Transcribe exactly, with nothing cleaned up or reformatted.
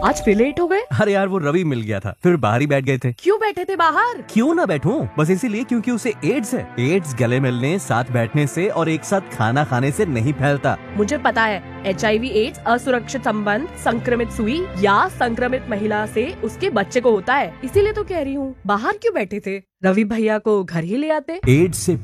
आज फिर लेट हो गए। अरे यार वो रवि मिल गया था, फिर बाहर ही बैठ गए थे। क्यों बैठे थे बाहर? क्यों ना बैठूं, बस इसीलिए क्योंकि उसे एड्स है। एड्स गले मिलने, साथ बैठने से और एक साथ खाना खाने से नहीं फैलता। मुझे पता है, एच आई वी एड्स असुरक्षित संबंध, संक्रमित सुई या संक्रमित महिला से उसके बच्चे को होता है। इसीलिए तो कह रही हूँ, बाहर क्यों बैठे थे? रवि भैया को घर ही ले आते। एड्स से